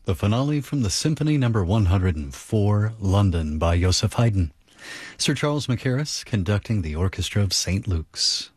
The finale from the Symphony No. 104, London, by Joseph Haydn. Sir Charles Mackerras conducting the Orchestra of St. Luke's.